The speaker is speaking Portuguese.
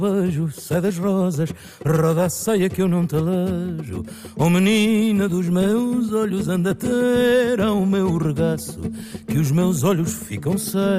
vejo, sai das rosas, roda a saia que eu não te alejo. Oh menina dos meus olhos, anda a ter ao meu regaço, que os meus olhos ficam cegos.